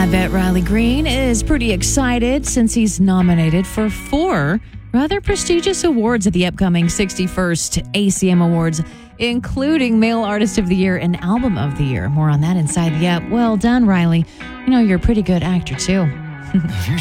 I bet Riley Green is pretty excited since he's nominated for 4 rather prestigious awards at the upcoming 61st ACM Awards, including Male Artist of the Year and Album of the Year. More on that inside the app. Well done, Riley. You know, you're a pretty good actor, too. If you're